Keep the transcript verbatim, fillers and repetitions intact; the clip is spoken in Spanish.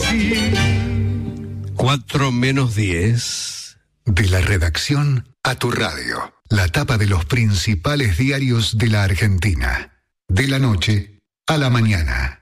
Cuatro menos diez. De la redacción a tu radio. La tapa de los principales diarios de la Argentina. De la noche a la mañana.